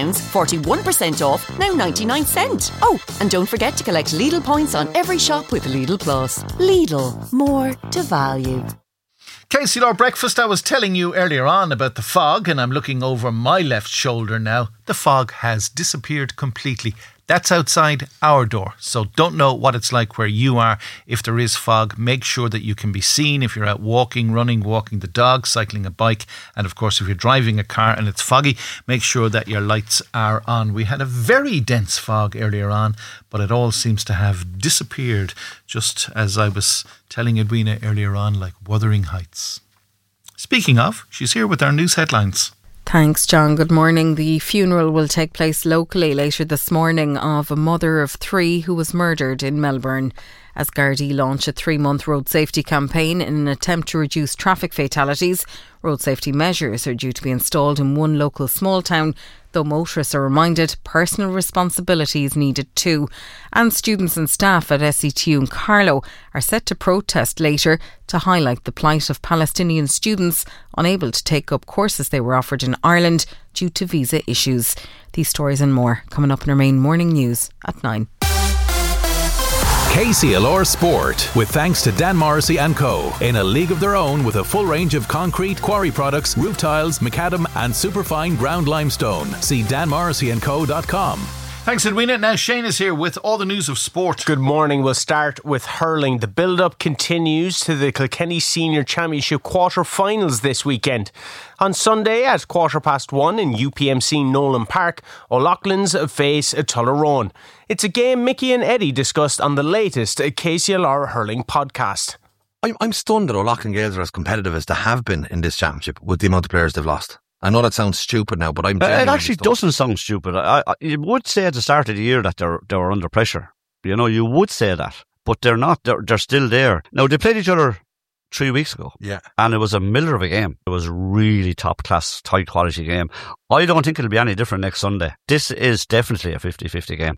pounds, 41% off, now 99 cent. Oh, and don't forget to collect Lidl points on every shop with Lidl Plus. Lidl, more to value. Casey Law Breakfast, I was telling you earlier on about the fog, and I'm looking over my left shoulder now. The fog has disappeared completely. That's outside our door, so don't know what it's like where you are. If there is fog, make sure that you can be seen if you're out walking, running, walking the dog, cycling a bike, and of course if you're driving a car and it's foggy, make sure that your lights are on. We had a very dense fog earlier on, but it all seems to have disappeared, just as I was telling Edwina earlier on, like Wuthering Heights. Speaking of, she's here with our news headlines. Thanks, John. Good morning. The funeral will take place locally later this morning of a mother of 3 who was murdered in Melbourne. As Gardaí launch a 3-month road safety campaign in an attempt to reduce traffic fatalities, road safety measures are due to be installed in one local small town, though motorists are reminded personal responsibility is needed too. And students and staff at SETU in Carlow are set to protest later to highlight the plight of Palestinian students unable to take up courses they were offered in Ireland due to visa issues. These stories and more coming up in our main morning news at 9. KCLR Sport, with thanks to Dan Morrissey & Co. In a league of their own with a full range of concrete, quarry products, roof tiles, macadam and superfine ground limestone. See danmorrisseyandco.com. Thanks, Edwina. Now Shane is here with all the news of sport. Good morning. We'll start with hurling. The build-up continues to the Kilkenny Senior Championship quarter-finals this weekend. On Sunday at 1:15 in UPMC Nolan Park, O'Loughlin's face Tullaroan. It's a game Mickey and Eddie discussed on the latest KCLR hurling podcast. I'm stunned that O'Loughlin Gales are as competitive as they have been in this championship with the amount of players they've lost. I know that sounds stupid now, but I'm genuinely It actually stunned. doesn't sound stupid. You would say at the start of the year that they were under pressure. You know, you would say that. But they're not. They're still there. Now, they played each other 3 weeks ago. Yeah. And it was a miller of a game. It was a really top class, high quality game. I don't think it'll be any different next Sunday. This is definitely a 50-50 game.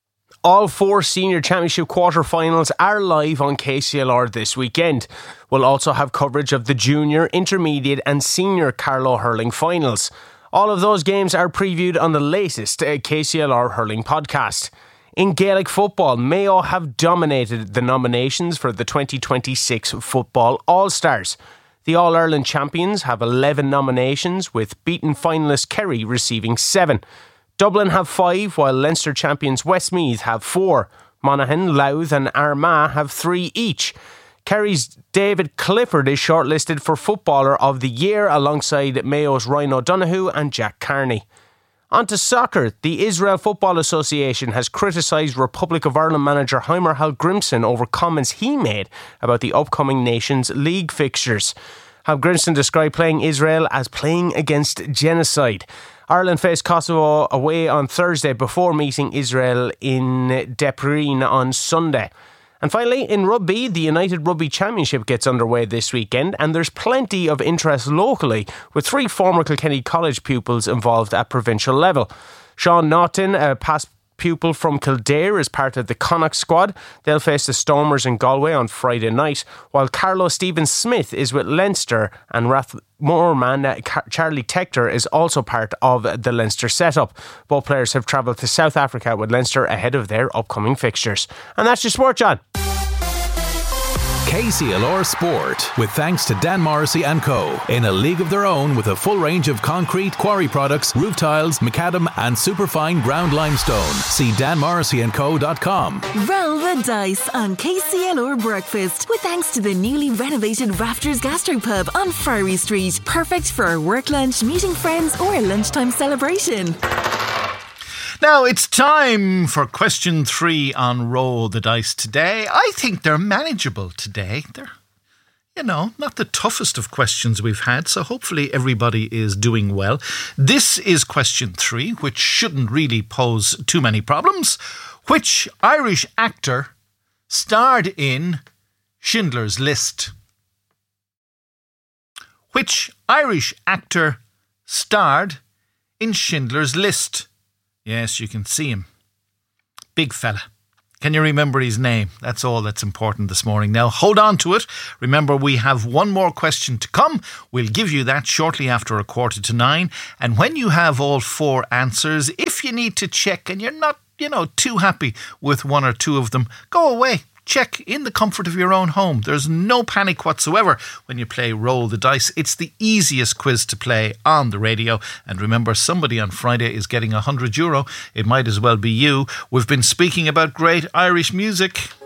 All 4 Senior Championship quarter-finals are live on KCLR this weekend. We'll also have coverage of the Junior, Intermediate and Senior Carlow hurling finals. All of those games are previewed on the latest KCLR hurling podcast. In Gaelic football, Mayo have dominated the nominations for the 2026 Football All-Stars. The All-Ireland champions have 11 nominations, with beaten finalist Kerry receiving 7. Dublin have 5, while Leinster champions Westmeath have 4. Monaghan, Louth and Armagh have 3 each. Kerry's David Clifford is shortlisted for Footballer of the Year alongside Mayo's Ryan O'Donoghue and Jack Carney. On to soccer. The Israel Football Association has criticised Republic of Ireland manager Heimer Hallgrimsson over comments he made about the upcoming Nations League fixtures. Hallgrimsson described playing Israel as playing against genocide. Ireland face Kosovo away on Thursday before meeting Israel in Deprin on Sunday. And finally, in rugby, the United Rugby Championship gets underway this weekend, and there's plenty of interest locally, with 3 former Kilkenny College pupils involved at provincial level. Sean Naughton, a past pupil from Kildare, is part of the Connacht squad. They'll face the Stormers in Galway on Friday night, while Carlo Stephen-Smith is with Leinster, and Rathmore man Charlie Tector is also part of the Leinster setup. Both players have travelled to South Africa with Leinster ahead of their upcoming fixtures. And that's your sport, John. KCLR Sport, with thanks to Dan Morrissey & Co. In a league of their own with a full range of concrete, quarry products, roof tiles, macadam and superfine ground limestone. See danmorrisseyandco.com. Roll the dice on KCLR Breakfast with thanks to the newly renovated Rafters Gastropub on Friary Street. Perfect for a work lunch, meeting friends or a lunchtime celebration. Now it's time for question 3 on Roll the Dice today. I think they're manageable today. They're, not the toughest of questions we've had, so hopefully everybody is doing well. This is question 3, which shouldn't really pose too many problems. Which Irish actor starred in Schindler's List? Which Irish actor starred in Schindler's List? Yes, you can see him. Big fella. Can you remember his name? That's all that's important this morning. Now, hold on to it. Remember, we have one more question to come. We'll give you that shortly after 8:45. And when you have all 4 answers, if you need to check and you're not, too happy with one or two of them, go away. Check in the comfort of your own home. There's no panic whatsoever when you play Roll the Dice. It's the easiest quiz to play on the radio. And remember, somebody on Friday is getting €100. It might as well be you. We've been speaking about great Irish music.